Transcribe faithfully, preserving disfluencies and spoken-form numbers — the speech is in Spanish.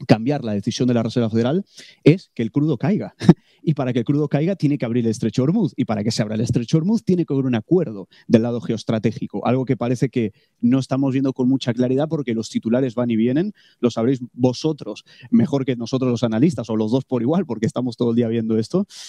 cambiar la decisión de la Reserva Federal es que el crudo caiga. Y para que el crudo caiga tiene que abrir el estrecho de Hormuz. Y para que se abra el estrecho de Hormuz tiene que haber un acuerdo del lado geoestratégico. Algo que parece que no estamos viendo con mucha claridad porque los titulares van y vienen. Lo sabréis vosotros mejor que nosotros los analistas, o los dos por igual, porque estamos todo el día viendo esto.